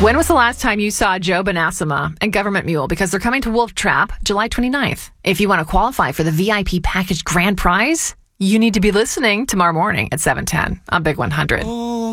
When was the last time you saw Joe Bonasima and Government Mule? Because they're coming to Wolf Trap July 29th. If you want to qualify for the VIP package grand prize, you need to be listening tomorrow morning at 7:10 on Big 100.